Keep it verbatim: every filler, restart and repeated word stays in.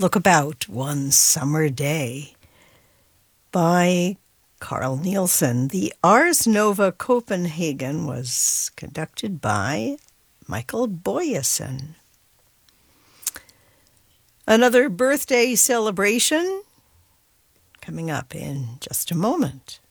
Look About One Summer Day by Carl Nielsen. The Ars Nova Copenhagen was conducted by Michael Boyesen. Another birthday celebration coming up in just a moment.